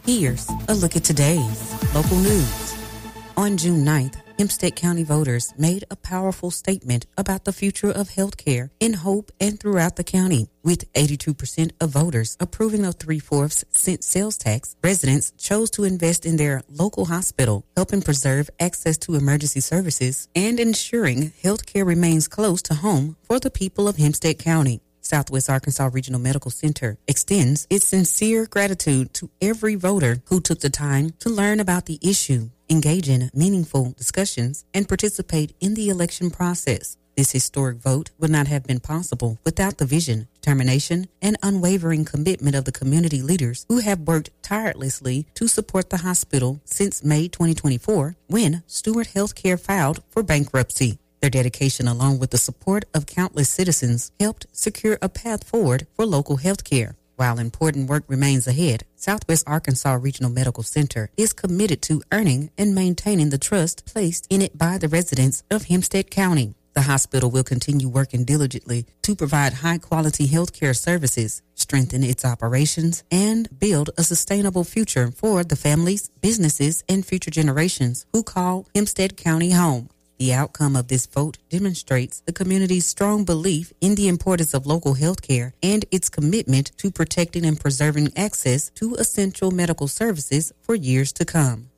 Here's a look at today's local news. On June 9th, Hempstead County voters made a powerful statement about the future of health care in Hope and throughout the county. With 82% of voters approving of 3/4 cent sales tax, residents chose to invest in their local hospital, helping preserve access to emergency services and ensuring health care remains close to home for the people of Hempstead County. Southwest Arkansas Regional Medical Center extends its sincere gratitude to every voter who took the time to learn about the issue, engage in meaningful discussions, and participate in the election process. This historic vote would not have been possible without the vision, determination, and unwavering commitment of the community leaders who have worked tirelessly to support the hospital since May 2024, when Stewart Healthcare filed for bankruptcy. Their dedication, along with the support of countless citizens, helped secure a path forward for local health care. While important work remains ahead, Southwest Arkansas Regional Medical Center is committed to earning and maintaining the trust placed in it by the residents of Hempstead County. The hospital will continue working diligently to provide high-quality health care services, strengthen its operations, and build a sustainable future for the families, businesses, and future generations who call Hempstead County home. The outcome of this vote demonstrates the community's strong belief in the importance of local health care and its commitment to protecting and preserving access to essential medical services for years to come.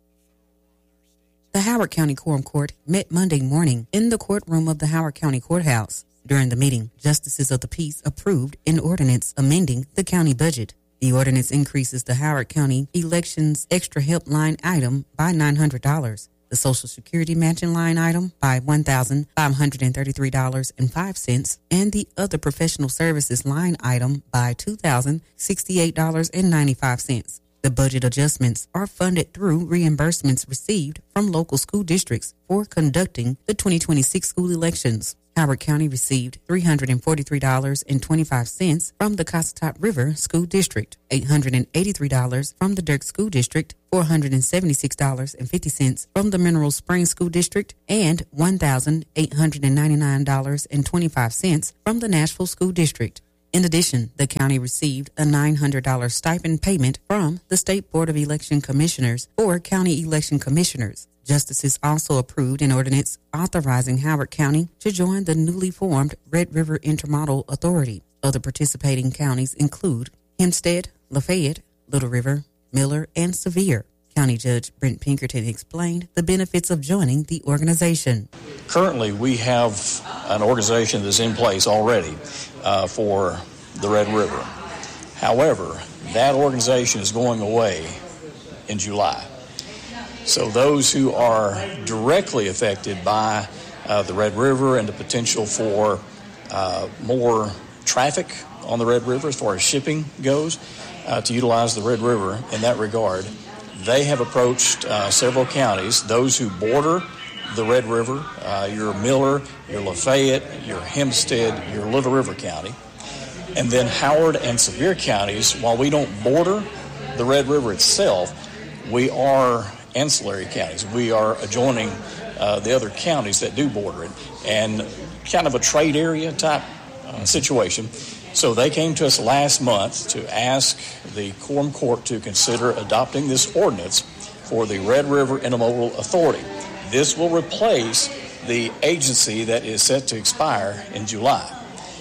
The Howard County Quorum Court met Monday morning in the courtroom of the Howard County Courthouse. During the meeting, justices of the peace approved an ordinance amending the county budget. The ordinance increases the Howard County Elections Extra Help line item by $900. The Social Security matching line item by $1,533.05, and the other professional services line item by $2,068.95. The budget adjustments are funded through reimbursements received from local school districts for conducting the 2026 school elections. Howard County received $343.25 from the Cossatot River School District, $883 from the Dirk School District, $476.50 from the Mineral Springs School District, and $1,899.25 from the Nashville School District. In addition, the county received a $900 stipend payment from the State Board of Election Commissioners for county election commissioners. Justices also approved an ordinance authorizing Howard County to join the newly formed Red River Intermodal Authority. Other participating counties include Hempstead, Lafayette, Little River, Miller, and Sevier. County Judge Brent Pinkerton explained the benefits of joining the organization. Currently, we have an organization that's in place already for the Red River. However, that organization is going away in July. So those who are directly affected by the Red River and the potential for more traffic on the Red River as far as shipping goes, to utilize the Red River in that regard, they have approached several counties, those who border the Red River, your Miller, your Lafayette, your Hempstead, your Little River County, and then Howard and Sevier counties. While we don't border the Red River itself, we are ancillary counties. We are adjoining the other counties that do border it, and kind of a trade area type situation. So they came to us last month to ask the Quorum Court to consider adopting this ordinance for the Red River Intermodal Authority. This will replace the agency that is set to expire in July.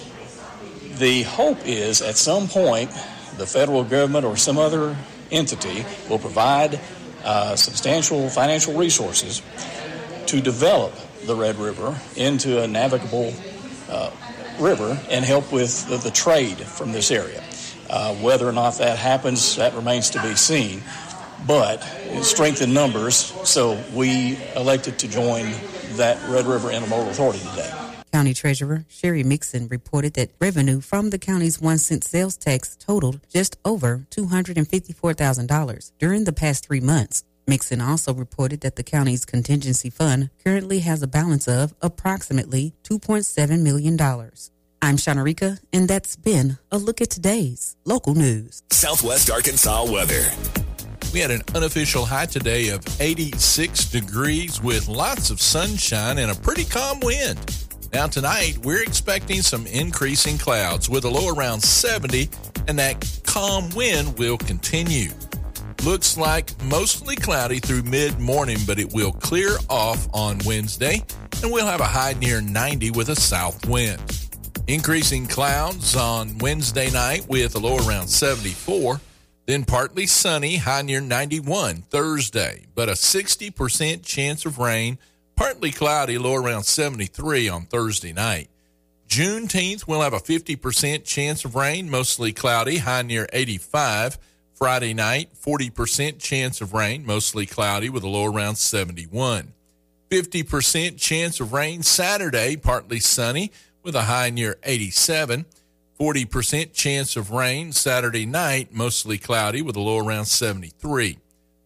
The hope is at some point the federal government or some other entity will provide substantial financial resources to develop the Red River into a navigable river and help with the trade from this area. Whether or not that happens, that remains to be seen. But strength in numbers, so we elected to join that Red River Intermodal Authority today. County Treasurer Sherry Mixon reported that revenue from the county's 1 cent sales tax totaled just over $254,000 during the past 3 months. Mixon also reported that the county's contingency fund currently has a balance of approximately $2.7 million. I'm Shanarika, and that's been a look at today's local news. Southwest Arkansas weather. We had an unofficial high today of 86 degrees with lots of sunshine and a pretty calm wind. Now tonight, we're expecting some increasing clouds with a low around 70, and that calm wind will continue. Looks like mostly cloudy through mid-morning, but it will clear off on Wednesday, and we'll have a high near 90 with a south wind. Increasing clouds on Wednesday night with a low around 74, then partly sunny, high near 91 Thursday, but a 60% chance of rain, partly cloudy, low around 73 on Thursday night. Juneteenth, we'll have a 50% chance of rain, mostly cloudy, high near 85. Friday night, 40% chance of rain, mostly cloudy with a low around 71. 50% chance of rain Saturday, partly sunny with a high near 87. 40% chance of rain Saturday night, mostly cloudy with a low around 73.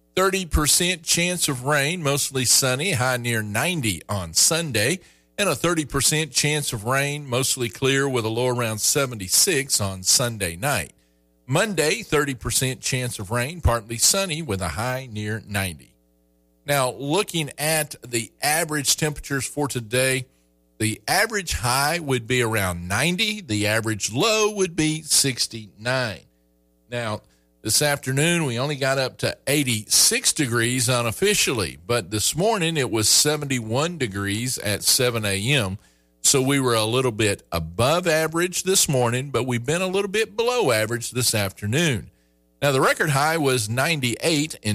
30% chance of rain, mostly sunny, high near 90 on Sunday, and a 30% chance of rain, mostly clear with a low around 76 on Sunday night. Monday, 30% chance of rain, partly sunny with a high near 90. Now, looking at the average temperatures for today, the average high would be around 90. The average low would be 69. Now, this afternoon, we only got up to 86 degrees unofficially, but this morning it was 71 degrees at 7 a.m., so we were a little bit above average this morning, but we've been a little bit below average this afternoon. Now, the record high was 98 in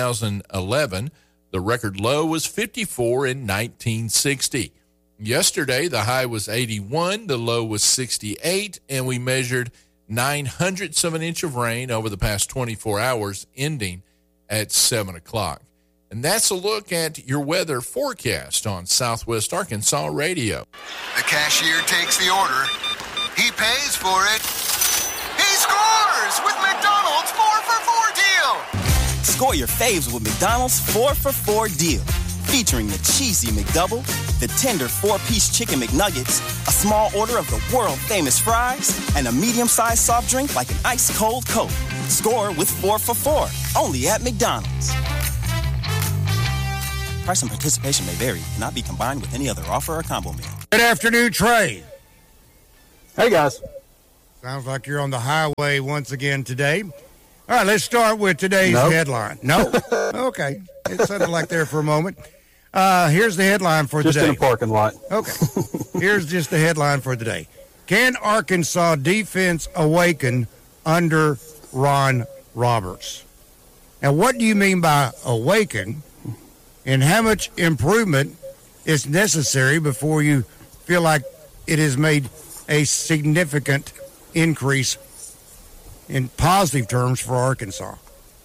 2011. The record low was 54 in 1960. Yesterday, the high was 81, the low was 68, and we measured 0.09 of an inch of rain over the past 24 hours, ending at 7 o'clock. And that's a look at your weather forecast on Southwest Arkansas Radio. The cashier takes the order. He pays for it. He scores with McDonald's 4-for-4 deal. Score your faves with McDonald's 4-for-4 deal. Featuring the cheesy McDouble, the tender 4-piece chicken McNuggets, a small order of the world-famous fries, and a medium-sized soft drink like an ice-cold Coke. Score with 4-for-4, only at McDonald's. Price and participation may vary. Cannot be combined with any other offer or combo meal. Good afternoon, Trey. Hey, guys. Sounds like you're on the highway once again today. All right, let's start with today's headline. No? Okay. It sounded like there for a moment. Here's the headline for today. Just in a parking lot. Okay. Here's just the headline for today. Can Arkansas defense awaken under Ron Roberts? Now, what do you mean by awaken? And how much improvement is necessary before you feel like it has made a significant increase in positive terms for Arkansas?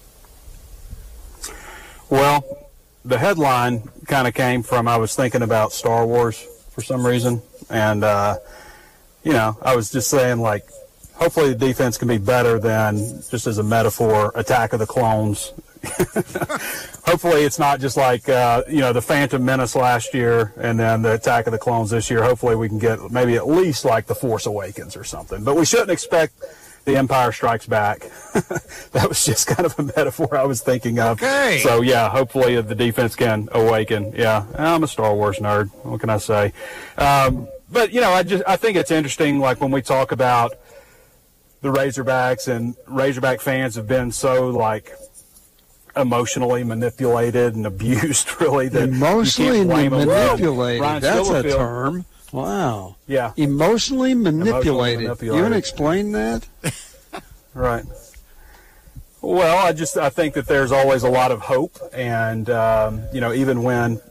Well, the headline kind of came from, I was thinking about Star Wars for some reason. And, I was just saying, like, hopefully the defense can be better than, just as a metaphor, Attack of the Clones. Hopefully it's not just like, the Phantom Menace last year and then the Attack of the Clones this year. Hopefully we can get maybe at least like The Force Awakens or something. But we shouldn't expect The Empire Strikes Back. That was just kind of a metaphor I was thinking of. Okay. So, yeah, hopefully the defense can awaken. Yeah, I'm a Star Wars nerd. What can I say? But, I think it's interesting, like, when we talk about the Razorbacks, and Razorback fans have been so, like, emotionally manipulated and abused, really. That emotionally manipulated. That's a term. Wow. Yeah. Emotionally manipulated. You want to explain that? Right. Well, I think that there's always a lot of hope, and even when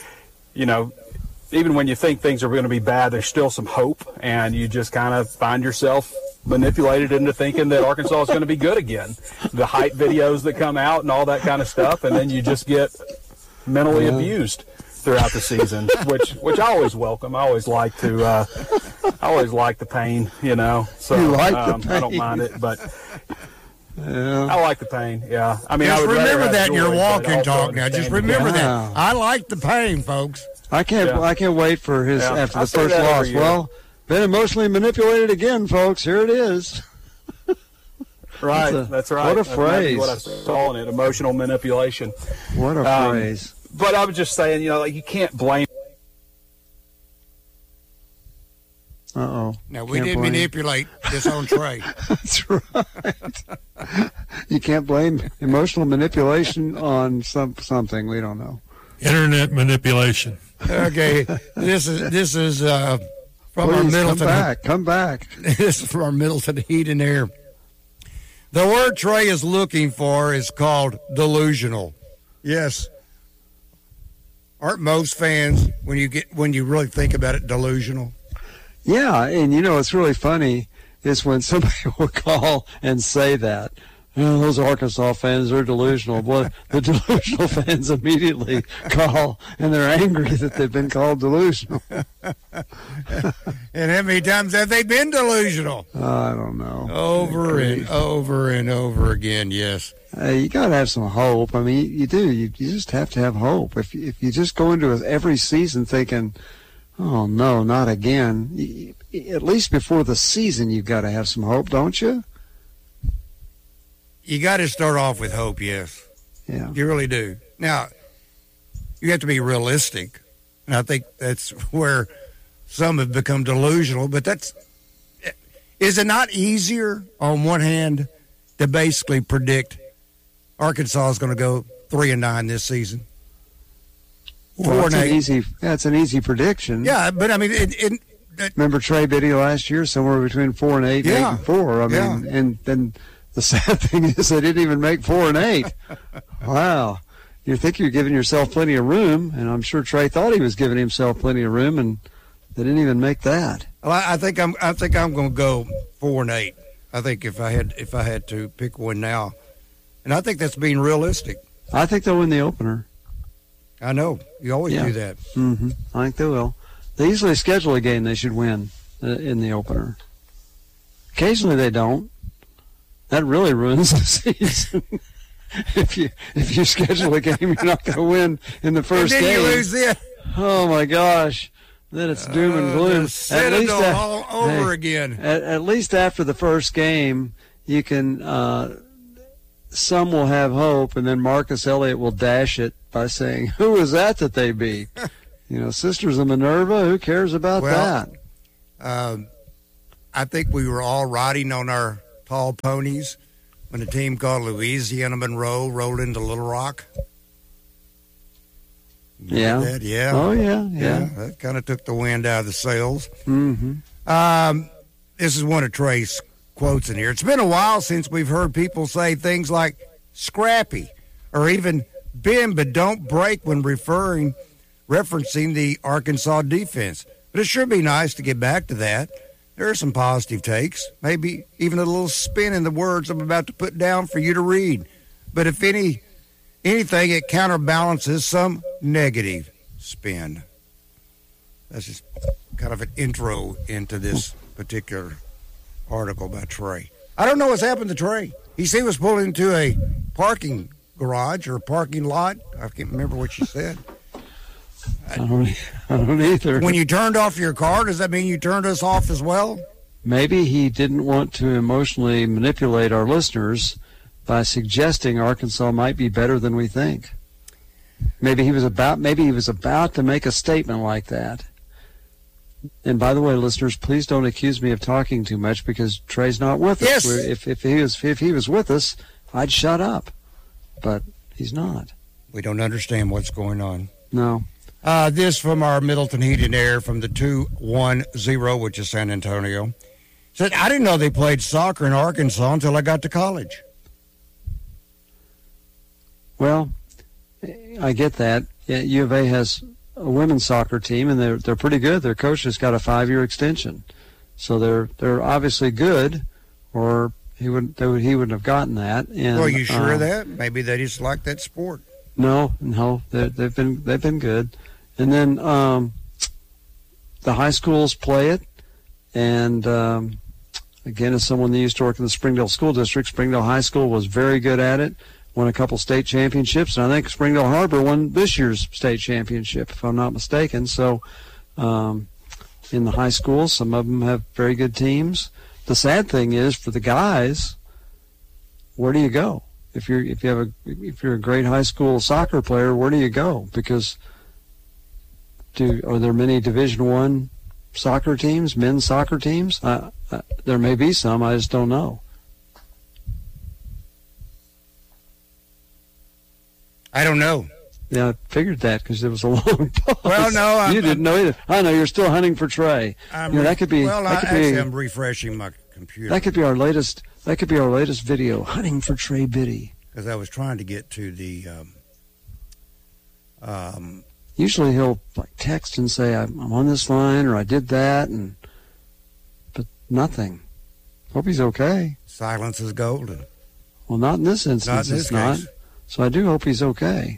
you think things are going to be bad, there's still some hope, and you just kind of find yourself manipulated into thinking that Arkansas is going to be good again. The hype videos that come out and all that kind of stuff, and then you just get mentally abused throughout the season, which I always welcome. I always like the pain, So you like the pain. I don't mind it, but I like the pain. Yeah, I mean, just I would remember that in joy, your walk and also talk. Now, just remember that. Wow. I like the pain, folks. I can't wait for his after the first loss. Well, been emotionally manipulated again, folks. Here it is. Right, that's right. What a phrase. That's what I was calling it, emotional manipulation. What a phrase. But I was just saying, you can't blame. Now, we didn't manipulate this on Trey. That's right. You can't blame emotional manipulation on something we don't know. Internet manipulation. Okay, this is from Please, our Middleton. Come back. This is from our Middleton Heat and Air. The word Trey is looking for is called delusional. Yes. Aren't most fans, when you really think about it, delusional? Yeah, and it's really funny is when somebody will call and say that. Those Arkansas fans are delusional. Well, the delusional fans immediately call, and they're angry that they've been called delusional. And how many times have they been delusional? I don't know. Over and over and over again, yes. You got to have some hope. I mean, you do. You just have to have hope. If you just go into every season thinking, oh, no, not again, at least before the season you've got to have some hope, don't you? You got to start off with hope, yes. Yeah. You really do. Now, you have to be realistic, and I think that's where some have become delusional, but is it not easier, on one hand, to basically predict Arkansas is going to go 3-9 this season? Well, that's an easy prediction. Yeah, but I mean, remember Trey Biddy last year, somewhere between 4 and 8, yeah, 8 and 4. I mean, and then the sad thing is they didn't even make 4 and 8. Wow. You think you're giving yourself plenty of room, and I'm sure Trey thought he was giving himself plenty of room, and they didn't even make that. Well, I think I'm going to go 4 and 8. I think if I had to pick one now, and I think that's being realistic. I think they'll win the opener. I know you always do that. Mm-hmm. I think they will. They usually schedule a game they should win in the opener. Occasionally they don't. That really ruins the season. If you schedule a game you're not going to win in the first and then game, you lose it. Oh my gosh! Then it's doom and gloom. At least all over again. At least after the first game, you can. Some will have hope, and then Marcus Elliott will dash it by saying, "Who was that they beat?" Sisters of Minerva. Who cares about that? I think we were all riding on our tall ponies when a team called Louisiana Monroe rolled into Little Rock. Yeah. Oh, yeah. That kind of took the wind out of the sails. Mm-hmm. This is one of Trey's quotes in here. It's been a while since we've heard people say things like scrappy or even bend but don't break when referencing the Arkansas defense. But it sure be nice to get back to that. There are some positive takes, maybe even a little spin in the words I'm about to put down for you to read. But if anything, it counterbalances some negative spin. That's just kind of an intro into this particular article by Trey. I don't know what's happened to Trey. He said he was pulled into a parking garage or a parking lot. I can't remember what she said. I don't either. When you turned off your car, does that mean you turned us off as well? Maybe he didn't want to emotionally manipulate our listeners by suggesting Arkansas might be better than we think. Maybe he was about to make a statement like that. And by the way, listeners, please don't accuse me of talking too much because Trey's not with us. Yes. If he was with us, I'd shut up. But he's not. We don't understand what's going on. No. This from our Middleton Heat and Air from the 210, which is San Antonio. Said, I didn't know they played soccer in Arkansas until I got to college. Well, I get that. U of A has a women's soccer team, and they're pretty good. Their coach has got a 5-year extension, so they're obviously good, or he wouldn't have gotten that. And, well, you sure of that? Maybe they just like that sport. No, they've been good, and then the high schools play it, and again, as someone that used to work in the Springdale School District, Springdale High School was very good at it. Won a couple state championships, and I think Springdale Harbor won this year's state championship, if I'm not mistaken. So, in the high schools, some of them have very good teams. The sad thing is, for the guys, where do you go? If you're a great high school soccer player, where do you go? Because are there many Division I soccer teams, men's soccer teams? There may be some. I just don't know. I don't know. Yeah, I figured that because it was a long pause. Well, no, you didn't know either. I know you're still hunting for Trey. That could be. Well, I'm refreshing my computer. That could be our latest. That could be our latest video, hunting for Trey Biddy. Because I was trying to get to the. Usually he'll text and say I'm on this line or I did that, but nothing. Hope he's okay. Silence is golden. Well, not in this instance. It's not. So I do hope he's okay.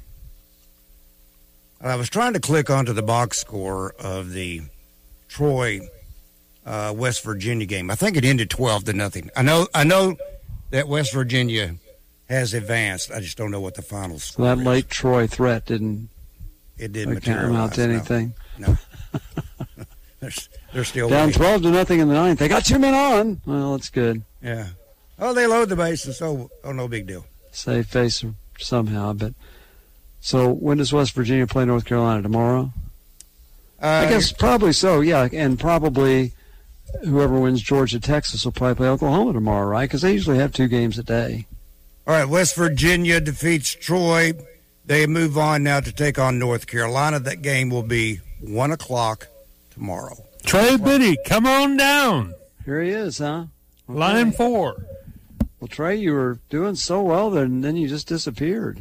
I was trying to click onto the box score of the Troy West Virginia game. I think it ended 12-0. I know that West Virginia has advanced. I just don't know what the final score is. That late Troy threat didn't materialize. Amount to anything. No. They're still down waiting. 12-0 in the ninth. They got 2 men on. Well, that's good. Yeah. Oh, they load the bases, so no big deal. Save face somehow, but. So when does West Virginia play North Carolina? Tomorrow? I guess probably so, yeah. And probably whoever wins Georgia, Texas will probably play Oklahoma tomorrow, right? Because they usually have 2 games a day. All right, West Virginia defeats Troy. They move on now to take on North Carolina. That game will be 1 o'clock tomorrow. Trey Biddy, come on down. Here he is, huh? Okay. Line 4. Well, Trey, you were doing so well there, and then you just disappeared.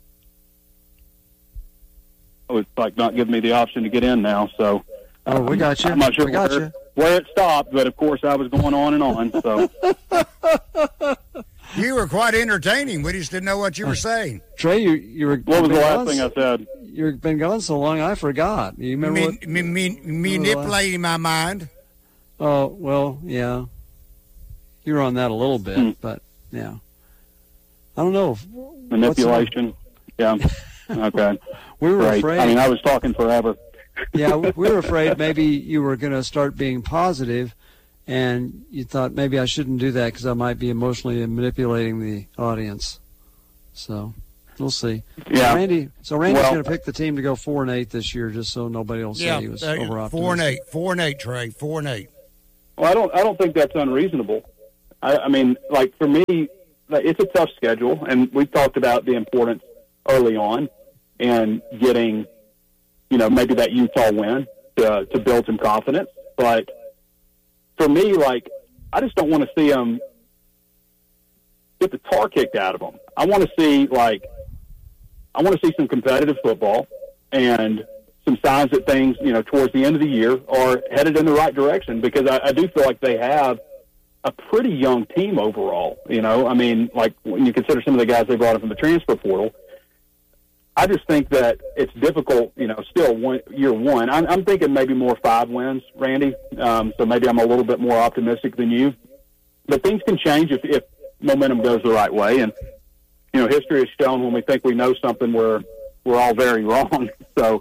It's like not giving me the option to get in now, so. Oh, we got you. I'm not sure where it stopped, but of course I was going on and on, so. You were quite entertaining. We just didn't know what you were saying. Trey, you were. What was the last thing I said? You've been gone so long, I forgot. You remember manipulating my mind? Oh, well, yeah. You were on that a little bit, but, yeah. I don't know. Manipulation, yeah. Okay. We were afraid. I mean, I was talking forever. Yeah, we were afraid maybe you were going to start being positive, and you thought maybe I shouldn't do that because I might be emotionally manipulating the audience. So we'll see. Yeah. So Randy's going to pick the team to go 4-8 this year, just so nobody will say he was over optimistic. 4-8, Trey. 4-8. Well, I don't think that's unreasonable. I mean, like for me, it's a tough schedule, and we talked about the importance early on and getting, maybe that Utah win to build some confidence. But for me, I just don't want to see them get the tar kicked out of them. I want to see some competitive football and some signs that things, towards the end of the year are headed in the right direction, because I do feel like they have a pretty young team overall. I mean, when you consider some of the guys they brought in from the transfer portal, I just think that it's difficult, still year one. I'm thinking maybe more 5 wins, Randy. So maybe I'm a little bit more optimistic than you. But things can change if momentum goes the right way. And, history has shown when we think we know something, we're all very wrong. So,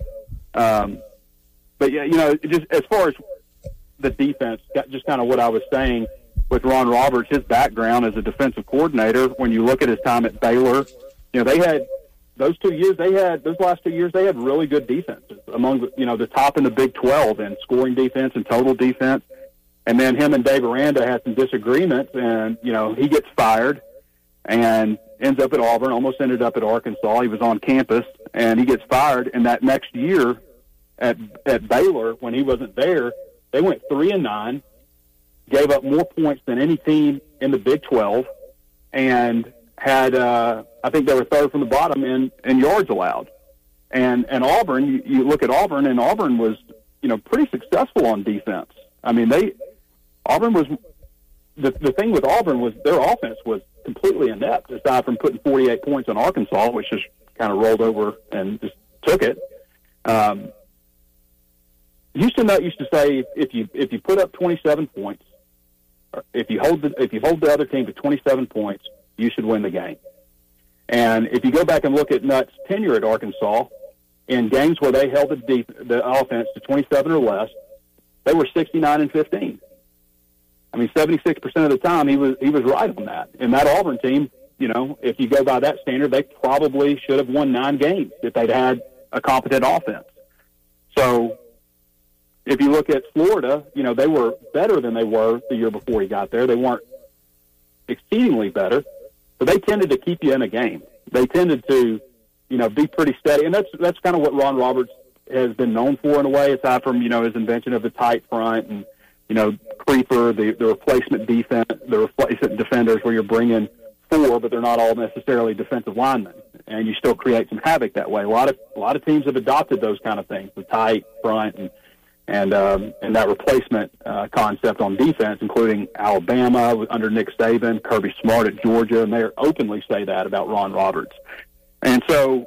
but yeah, just as far as the defense, just kind of what I was saying with Ron Roberts, his background as a defensive coordinator, when you look at his time at Baylor, they had, those last 2 years, they had really good defenses among the top in the Big 12 in scoring defense and total defense. And then him and Dave Aranda had some disagreements, and he gets fired and ends up at Auburn. Almost ended up at Arkansas. He was on campus, and he gets fired. And that next year at Baylor, when he wasn't there, they went 3-9, gave up more points than any team in the Big 12, and had I think they were third from the bottom in yards allowed. And Auburn, you look at Auburn, and Auburn was pretty successful on defense. I mean, Auburn was the thing with Auburn was their offense was completely inept, aside from putting 48 points on Arkansas, which just kind of rolled over and just took it. Houston Nutt used to say if you put up 27 points, or if you hold the other team to 27 points, you should win the game. And if you go back and look at Nutt's tenure at Arkansas, in games where they held the offense to 27 or less, they were 69-15. I mean, 76% of the time he was right on that. And that Auburn team, if you go by that standard, they probably should have won 9 games if they'd had a competent offense. So if you look at Florida, they were better than they were the year before he got there. They weren't exceedingly better, but they tended to keep you in a game. They tended to be pretty steady. And that's kind of what Ron Roberts has been known for in a way, aside from, his invention of the tight front and, creeper, the replacement defense, the replacement defenders where you're bringing four, but they're not all necessarily defensive linemen. And you still create some havoc that way. A lot of teams have adopted those kind of things, the tight front and that replacement concept on defense, including Alabama under Nick Saban, Kirby Smart at Georgia, and they openly say that about Ron Roberts. And so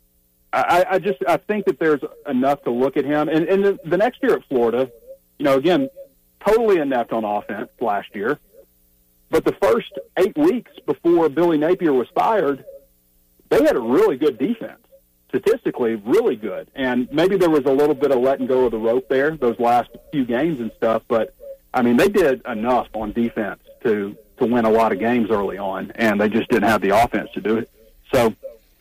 I think that there's enough to look at him. And the next year at Florida, again, totally inept on offense last year. But the first 8 weeks before Billy Napier was fired, they had a really good defense. Statistically, really good. And maybe there was a little bit of letting go of the rope there, those last few games and stuff. But, they did enough on defense to win a lot of games early on, and they just didn't have the offense to do it. So,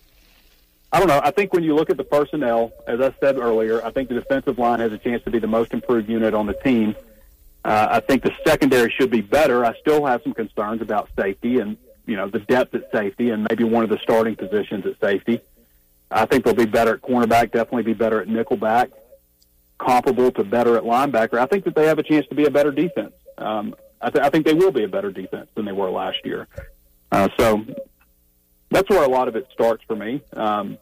I don't know. I think when you look at the personnel, as I said earlier, I think the defensive line has a chance to be the most improved unit on the team. I think the secondary should be better. I still have some concerns about safety and, the depth at safety and maybe one of the starting positions at safety. I think they'll be better at cornerback, definitely be better at nickelback, comparable to better at linebacker. I think that they have a chance to be a better defense. I think they will be a better defense than they were last year. So that's where a lot of it starts for me. And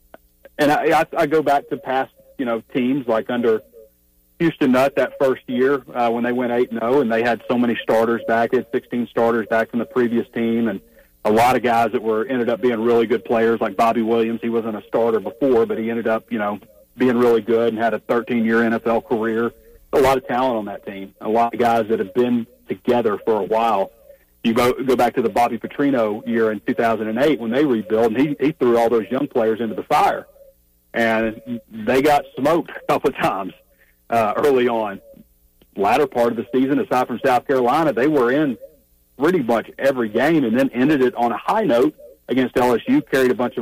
I go back to past, teams like under Houston Nutt that first year when they went 8-0 and they had so many starters back. They had 16 starters back from the previous team and a lot of guys that ended up being really good players like Bobby Williams. He wasn't a starter before, but he ended up, being really good and had a 13-year NFL career. A lot of talent on that team. A lot of guys that have been together for a while. You go back to the Bobby Petrino year in 2008 when they rebuilt, and he threw all those young players into the fire. And they got smoked a couple of times early on. Latter part of the season, aside from South Carolina, they were in pretty much every game and then ended it on a high note against LSU, carried a bunch of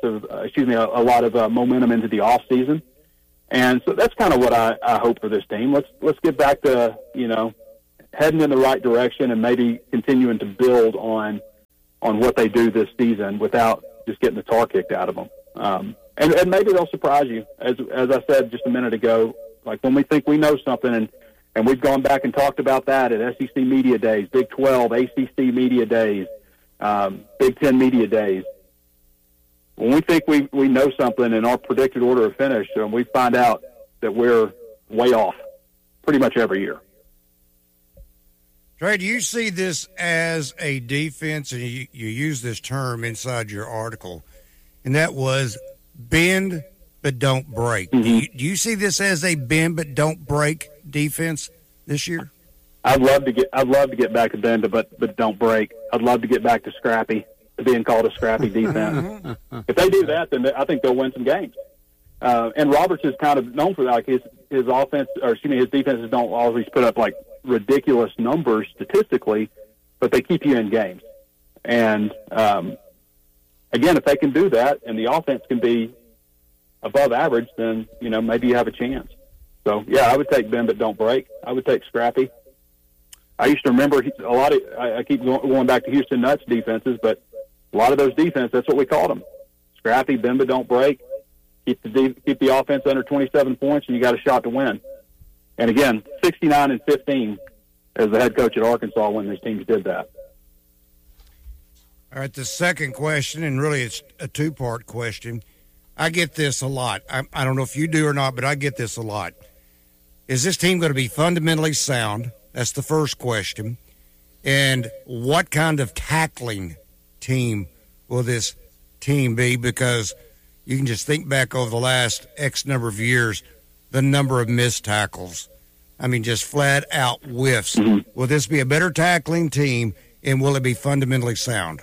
a lot of momentum into the off season. And so that's kind of what I hope for this team. Let's get back to, heading in the right direction and maybe continuing to build on what they do this season without just getting the tar kicked out of them. And maybe they'll surprise you. As I said just a minute ago, like when we think we know something and we've gone back and talked about that at SEC Media Days, Big 12, ACC Media Days, Big 10 Media Days. When we think we know something in our predicted order of finish, we find out that we're way off pretty much every year. Trey, do you see this as a defense, and you use this term inside your article, and that was bend but don't break. Mm-hmm. Do you see this as a bend but don't break defense this year? I'd love to get back to bend but don't break. I'd love to get back to scrappy, to being called a scrappy defense. If they do that, then I think they'll win some games. And Roberts is kind of known for that. Like his defenses don't always put up like ridiculous numbers statistically, but they keep you in games. And again, if they can do that and the offense can be above average, then maybe you have a chance. So yeah, I would take bend but don't break. I would take scrappy. I used to remember a lot of. I keep going back to Houston Nutt's defenses, but a lot of those defenses, that's what we called them: scrappy, bend but don't break. Keep the offense under 27 points, and you got a shot to win. And again, 69-15 as the head coach at Arkansas when these teams did that. All right, the second question, and really it's a two-part question. I get this a lot. I don't know if you do or not, but I get this a lot. Is this team going to be fundamentally sound? That's the first question. And what kind of tackling team will this team be? Because you can just think back over the last X number of years, the number of missed tackles. I mean, just flat out whiffs. Mm-hmm. Will this be a better tackling team, and will it be fundamentally sound?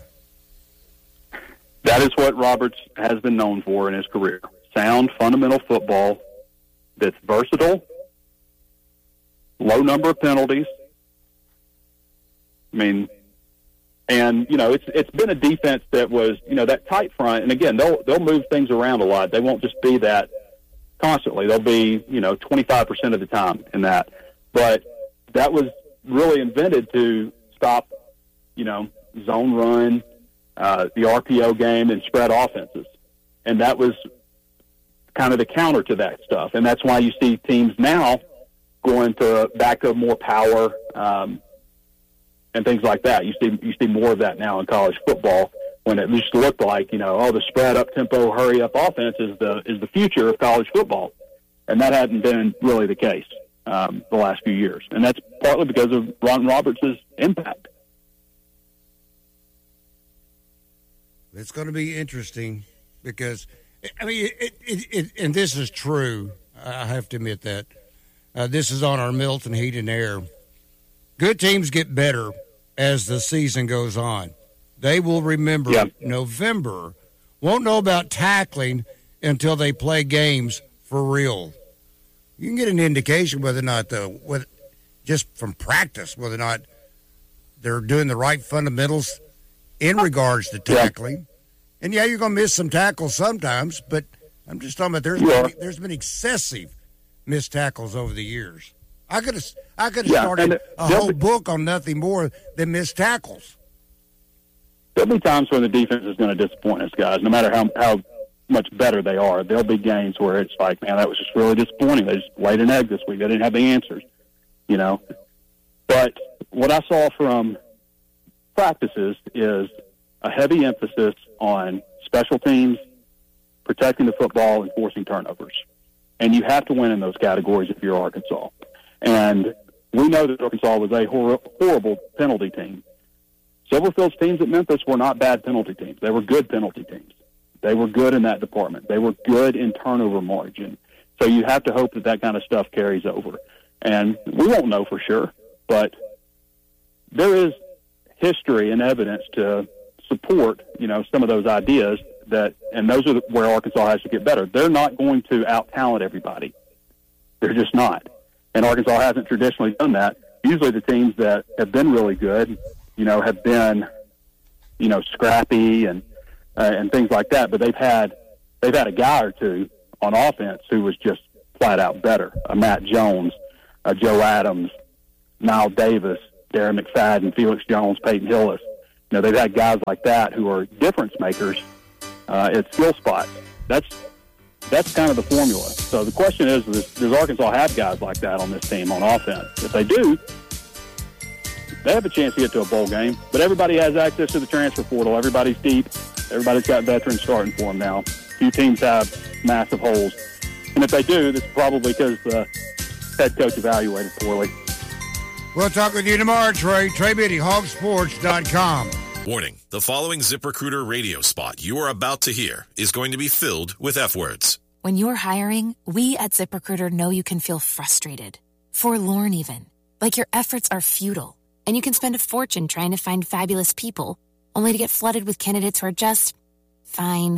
That is what Roberts has been known for in his career. Sound, fundamental football that's versatile, low number of penalties. I mean, and, it's been a defense that was, that tight front. And, again, they'll move things around a lot. They won't just be that constantly. They'll be, 25% of the time in that. But that was really invented to stop, zone run, the RPO game, and spread offenses. And that was kind of the counter to that stuff. And that's why you see teams now going back to more power and things like that. You see more of that now in college football, when it just looked like, the spread up tempo, hurry up offense is the future of college football. And that hadn't been really the case the last few years. And that's partly because of Ron Roberts' impact. It's going to be interesting because, I mean, and this is true. I have to admit that. This is on our Milton Heat and Air. Good teams get better as the season goes on. They will remember November. Won't know about tackling until they play games for real. You can get an indication whether or not, just from practice, whether or not they're doing the right fundamentals in regards to tackling. And, you're going to miss some tackles sometimes, but I'm just talking about there's been excessive missed tackles over the years. I could have started a whole book on nothing more than missed tackles. There'll be times when the defense is going to disappoint us, guys, no matter how much better they are. There'll be games where it's like, man, that was just really disappointing. They just laid an egg this week. They didn't have the answers, But what I saw from practices is a heavy emphasis on special teams, protecting the football, and forcing turnovers. And you have to win in those categories if you're Arkansas. And we know that Arkansas was a horrible penalty team. Silverfield's teams at Memphis were not bad penalty teams. They were good penalty teams. They were good in that department. They were good in turnover margin. So you have to hope that kind of stuff carries over. And we won't know for sure, but there is history and evidence to support, some of those ideas and those are where Arkansas has to get better. They're not going to out-talent everybody. They're just not. And Arkansas hasn't traditionally done that. Usually the teams that have been really good, have been, scrappy and things like that. But they've had a guy or two on offense who was just flat out better. Matt Jones, Joe Adams, Nile Davis, Darren McFadden, Felix Jones, Peyton Hillis. They've had guys like that who are difference makers at skill spots. That's kind of the formula. So the question is, does Arkansas have guys like that on this team on offense? If they do, they have a chance to get to a bowl game. But everybody has access to the transfer portal. Everybody's deep. Everybody's got veterans starting for them now. Few teams have massive holes. And if they do, that's probably because the head coach evaluated poorly. We'll talk with you tomorrow, Trey. Trey Biddy, hogsports.com. Warning, the following ZipRecruiter radio spot you are about to hear is going to be filled with F-words. When you're hiring, we at ZipRecruiter know you can feel frustrated, forlorn even, like your efforts are futile, and you can spend a fortune trying to find fabulous people, only to get flooded with candidates who are just fine.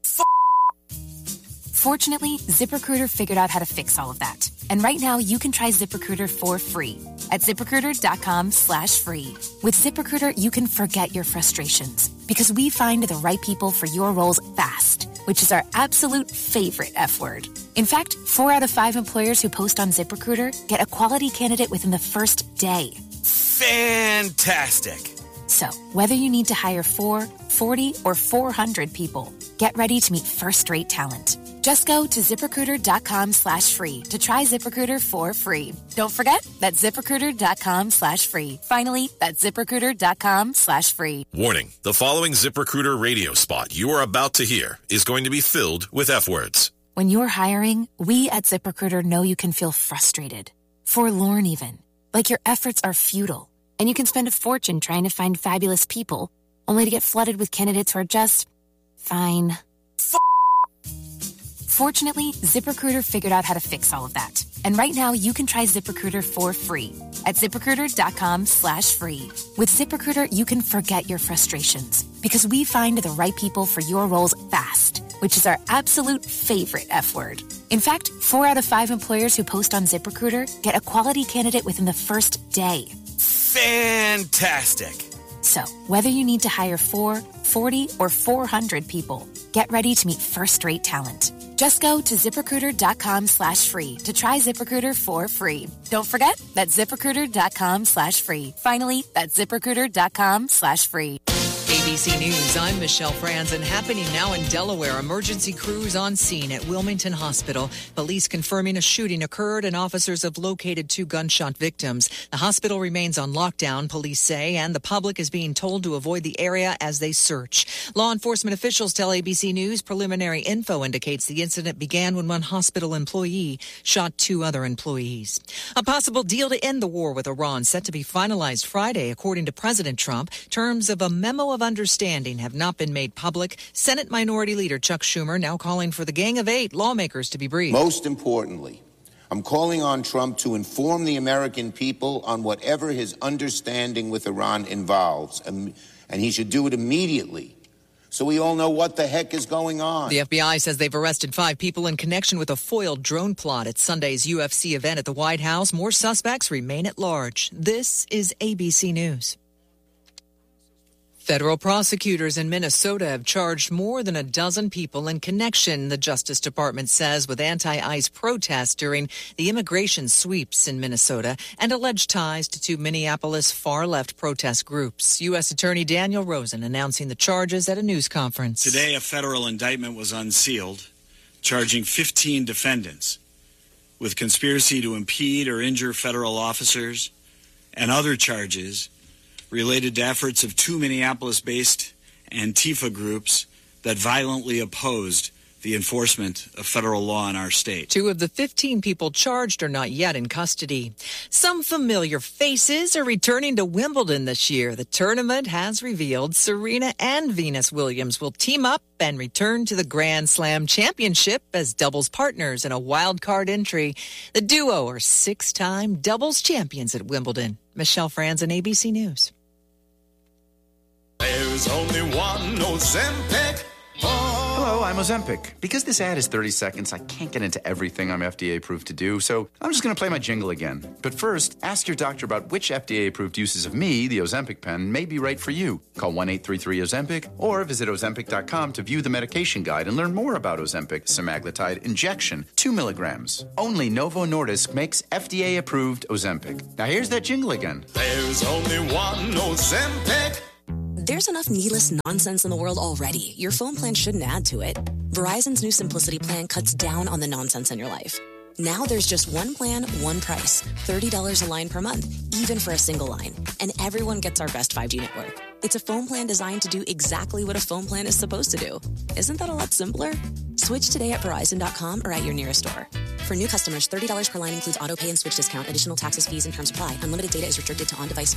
Fortunately, ZipRecruiter figured out how to fix all of that. And right now, you can try ZipRecruiter for free at ZipRecruiter.com/free. With ZipRecruiter, you can forget your frustrations because we find the right people for your roles fast, which is our absolute favorite F word. In fact, 4 out of 5 employers who post on ZipRecruiter get a quality candidate within the first day. Fantastic. So, whether you need to hire 4, 40, or 400 people, get ready to meet first-rate talent. Just go to ZipRecruiter.com/free to try ZipRecruiter for free. Don't forget, that's ZipRecruiter.com/free. Finally, that's ZipRecruiter.com/free. Warning, the following ZipRecruiter radio spot you are about to hear is going to be filled with F-words. When you're hiring, we at ZipRecruiter know you can feel frustrated, forlorn even, like your efforts are futile, and you can spend a fortune trying to find fabulous people, only to get flooded with candidates who are just fine. Fortunately, ZipRecruiter figured out how to fix all of that. And right now, you can try ZipRecruiter for free at ZipRecruiter.com/free. With ZipRecruiter, you can forget your frustrations because we find the right people for your roles fast, which is our absolute favorite F word. In fact, 4 out of 5 employers who post on ZipRecruiter get a quality candidate within the first day. Fantastic. So, whether you need to hire 4, 40, or 400 people, get ready to meet first-rate talent. Just go to ZipRecruiter.com/free to try ZipRecruiter for free. Don't forget, that's ZipRecruiter.com/free. Finally, that's ZipRecruiter.com/free. A ABC News, I'm Michelle Franzen. Happening now in Delaware, emergency crews on scene at Wilmington Hospital. Police confirming a shooting occurred and officers have located 2 gunshot victims. The hospital remains on lockdown, police say, and the public is being told to avoid the area as they search. Law enforcement officials tell ABC News preliminary info indicates the incident began when one hospital employee shot 2 other employees. A possible deal to end the war with Iran set to be finalized Friday, according to President Trump. Terms of a memo of understanding have not been made public. Senate Minority Leader Chuck Schumer now calling for the Gang of 8 lawmakers to be briefed. Most importantly, I'm calling on Trump to inform the American people on whatever his understanding with Iran involves, and he should do it immediately, so we all know what the heck is going on. The FBI says they've arrested 5 people in connection with a foiled drone plot at Sunday's UFC event at the White House. More suspects remain at large. This is ABC News. Federal prosecutors in Minnesota have charged more than a dozen people in connection, the Justice Department says, with anti-ICE protests during the immigration sweeps in Minnesota and alleged ties to 2 Minneapolis far-left protest groups. U.S. Attorney Daniel Rosen announcing the charges at a news conference. Today, a federal indictment was unsealed, charging 15 defendants with conspiracy to impede or injure federal officers and other charges related to efforts of 2 Minneapolis-based Antifa groups that violently opposed the enforcement of federal law in our state. 2 of the 15 people charged are not yet in custody. Some familiar faces are returning to Wimbledon this year. The tournament has revealed Serena and Venus Williams will team up and return to the Grand Slam Championship as doubles partners in a wild card entry. The duo are 6-time doubles champions at Wimbledon. Michelle Franzen, ABC News. There's only one Ozempic. Hello, I'm Ozempic. Because this ad is 30 seconds, I can't get into everything I'm FDA approved to do, so I'm just going to play my jingle again. But first, ask your doctor about which FDA approved uses of me, the Ozempic pen, may be right for you. Call 1-833-OZEMPIC or visit Ozempic.com to view the medication guide and learn more about Ozempic semaglutide injection, 2 milligrams. Only Novo Nordisk makes FDA approved Ozempic. Now here's that jingle again. There's only one Ozempic. There's enough needless nonsense in the world already. Your phone plan shouldn't add to it. Verizon's new Simplicity plan cuts down on the nonsense in your life. Now there's just one plan, one price. $30 a line per month, even for a single line. And everyone gets our best 5G network. It's a phone plan designed to do exactly what a phone plan is supposed to do. Isn't that a lot simpler? Switch today at Verizon.com or at your nearest store. For new customers, $30 per line includes auto pay and switch discount. Additional taxes, fees, and terms apply. Unlimited data is restricted to on-device